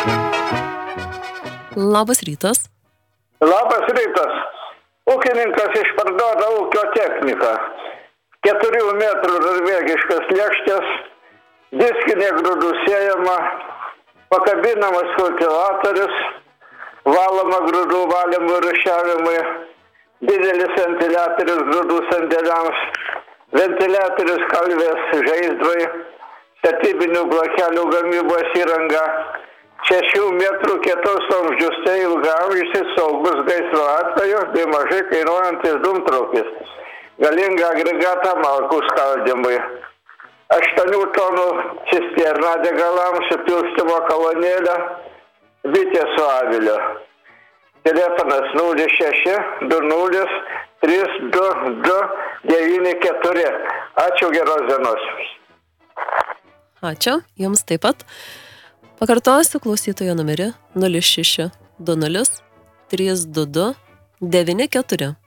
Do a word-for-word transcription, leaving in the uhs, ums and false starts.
Labas rytas. Labas rytas. Ūkininkas išparduoda ūkio techniką. Keturių metrų norvegiškas lėkštės, diskinė grūdų sėjama, pakabinamas kultivatorius, valoma grūdų valymui ir rūšiavimui, didelis ventiliatorius grūdų sandėliams, ventiliatorius kalvės žaizdrai, statybinių blokelių gamybos įranga, šešių metrų kietos vamzdžius, tai ilgaamžis saugus gaisro atveju bei mažai kainuojantis dūmtraukis, galingą agregatą malkų skaldymui, aštuonių tonų cisterną degalams supilstymo kolonėlę, bitė su aviliu. Telefonas nulis šeši du nulis trys du du devyni keturi. Ačiū, geros dienos. Ačiū, jums taip pat. Pakartosiu klausytojo numerį nulis šeši du nulis trys du du devyni keturi.